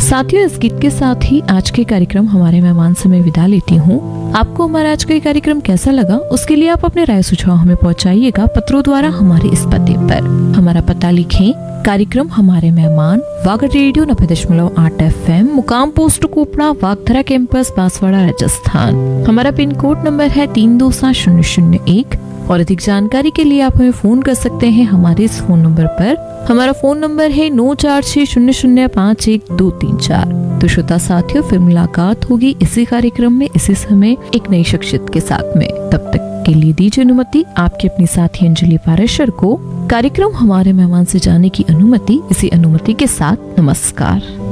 साथियों, इस गीत के साथ ही आज के कार्यक्रम हमारे मेहमान से मैं विदा लेती हूँ। आपको हमारा आज का ये कार्यक्रम कैसा लगा, उसके लिए आप अपने राय सुझाव हमें पहुँचाइएगा पत्रों द्वारा हमारे इस पते पर। हमारा पता लिखें, कार्यक्रम हमारे मेहमान, वागड़ रेडियो 90.8 FM, मुकाम पोस्ट कोपड़ा, वागधरा कैंपस, बांसवाड़ा, राजस्थान। हमारा पिन कोड नंबर है 327001। और अधिक जानकारी के लिए आप हमें फोन कर सकते हैं हमारे इस फोन नंबर पर। हमारा फोन नंबर है 9460051234। तो श्रोता साथियों, फिर मुलाकात होगी इसी कार्यक्रम में इसी समय एक नई शख्सियत के साथ में। तब तक के लिए दीजिए अनुमति आपकी अपनी साथी अंजलि पारेशर को कार्यक्रम हमारे मेहमान से जाने की अनुमति। इसी अनुमति के साथ नमस्कार।